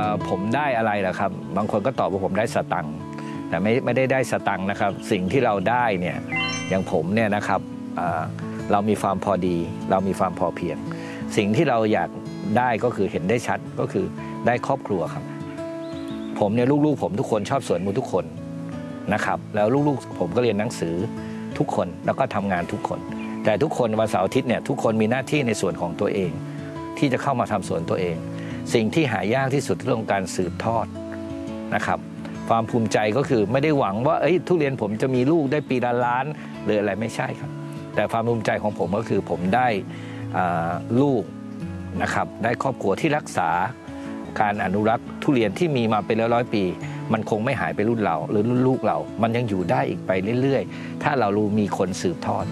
ผมได้อะไรล่ะครับบางคนก็ตอบว่าผมได้สตังค์แต่ไม่ได้สตังค์นะครับสิ่งที่เราได้เนี่ยอย่างผมเนี่ยนะครับเรามีความพอดีเรามีความพอเพียงสิ่งที่เราอยากได้ก็คือเห็นได้ชัดก็คือได้ครอบครัวครับผมเนี่ยลูกๆผมทุกคนชอบสวนมูทุกคนนะครับแล้วลูกๆผมก็เรียนหนังสือทุกคนแล้วก็ทำงานทุกคนแต่ทุกคนวันเสาร์อาทิตย์เนี่ยทุกคนมีหน้าที่ในส่วนของตัวเองที่จะเข้ามาทำสวนตัวเองสิ่งที่หายากที่สุดเรื่องการสืบทอดนะครับความภูมิใจก็คือไม่ได้หวังว่าทุเรียนผมจะมีลูกได้ปีละล้านหรืออะไรไม่ใช่ครับแต่ความภูมิใจของผมก็คือผมได้ลูกนะครับได้ครอบครัวที่รักษาการอนุรักษ์ทุเรียนที่มีมาเป็นร้อยๆปีมันคงไม่หายไปรุ่นเราหรือรุ่นลูกเรามันยังอยู่ได้อีกไปเรื่อยๆถ้าเรารู้มีคนสืบทอด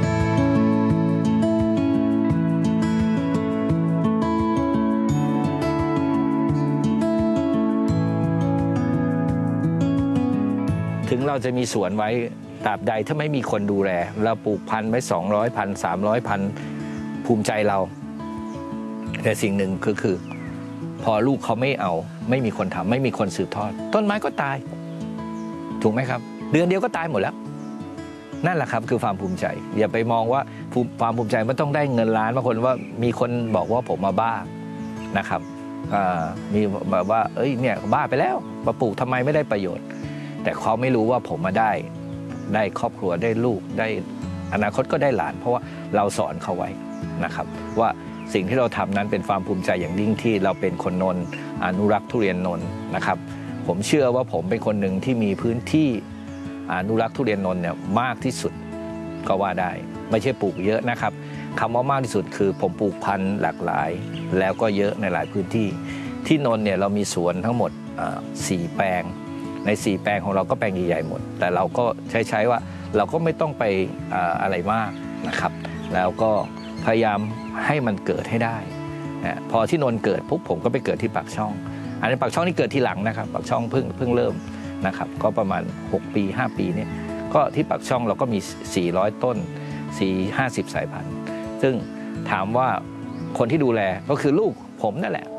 ถึงเราจะมีสวนไว้ตราบใดถ้าไม่มีคนดูแลเราปลูกพันธุ์ไว้200 พัน 300 พันภูมิใจเราแต่สิ่งหนึ่งคือพอลูกเขาไม่เอาไม่มีคนทำไม่มีคนสืบทอดต้นไม้ก็ตายถูกไหมครับเดือนเดียวก็ตายหมดแล้วนั่นแหละครับคือความภูมิใจอย่าไปมองว่าความภูมิใจไม่ต้องได้เงินล้านบางคนว่ามีคนบอกว่าผมมาบ้านะครับมีแบบว่าเนี่ยบ้าไปแล้วมาปลูกทำไมไม่ได้ประโยชน์แต่เขาไม่รู้ว่าผมมาได้ครอบครัวได้ลูกได้อนาคตก็ได้หลานเพราะว่าเราสอนเขาไว้นะครับว่าสิ่งที่เราทำนั้นเป็นความภูมิใจอย่างยิ่งที่เราเป็นคนนนท์อนุรักษ์ทุเรียนนนท์นะครับผมเชื่อว่าผมเป็นคนหนึ่งที่มีพื้นที่อนุรักษ์ทุเรียนนนท์เนี่ยมากที่สุดก็ว่าได้ไม่ใช่ปลูกเยอะนะครับคำว่ามากที่สุดคือผมปลูกพันธุ์หลากหลายแล้วก็เยอะในหลายพื้นที่ที่นนท์เนี่ยเรามีสวนทั้งหมด4 แปลงใน4 แปลงของเราก็แปลงใหญ่ๆหมดแต่เราก็ใช้ว่าเราก็ไม่ต้องไปอะไรมากนะครับแล้วก็พยายามให้มันเกิดให้ได้นะพอที่นนท์เกิดปุ๊บผมก็ไปเกิดที่ปากช่องอันนี้ปากช่องนี่เกิดทีหลังนะครับปากช่องเพิ่งเริ่มนะครับก็ประมาณ6 ปี 5 ปีนี้ก็ที่ปากช่องเราก็มี400 ต้น50 สายพันธุ์ซึ่งถามว่าคนที่ดูแลก็คือลูกผมนั่นแหละ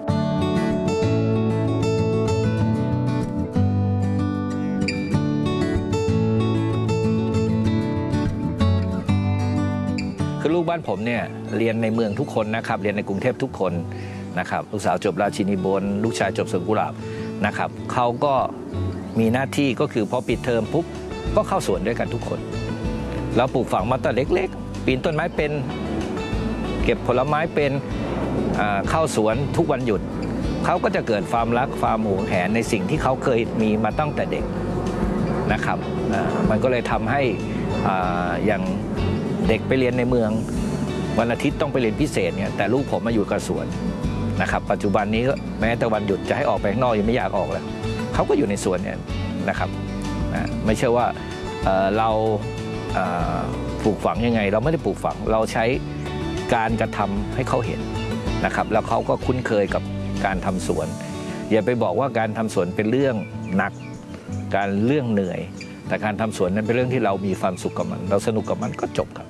คือลูกบ้านผมเนี่ยเรียนในเมืองทุกคนนะครับเรียนในกรุงเทพทุกคนนะครับลูกสาวจบราชินีบนลูกชายจบสวนกุหลาบนะครับเขาก็มีหน้าที่ก็คือพอปิดเทอมปุ๊บก็เข้าสวนด้วยกันทุกคนเราปลูกฝังมาตั้งเล็กๆปีนต้นไม้เป็นเก็บผลไม้เป็นเข้าสวนทุกวันหยุดเขาก็จะเกิดความรักความหวงแหนในสิ่งที่เขาเคยมีมาตั้งแต่เด็กนะครับมันก็เลยทำให้อย่างเด็กไปเรียนในเมืองวันอาทิตย์ต้องไปเรียนพิเศษเนี่ยแต่ลูกผมมาอยู่กับสวนนะครับปัจจุบันนี้แม้แต่วันหยุดจะให้ออกไปข้างนอกยังไม่อยากออกแล้วเขาก็อยู่ในสวนเนี่ยนะครับไม่ใช่ว่าเราปลูกฝังยังไงเราไม่ได้ปลูกฝังเราใช้การกระทำให้เขาเห็นนะครับแล้วเขาก็คุ้นเคยกับการทำสวนอย่าไปบอกว่าการทำสวนเป็นเรื่องหนักเรื่องเหนื่อยแต่การทำสวนนั้นเป็นเรื่องที่เรามีความสุขกับมันเราสนุกกับมันก็จบครับ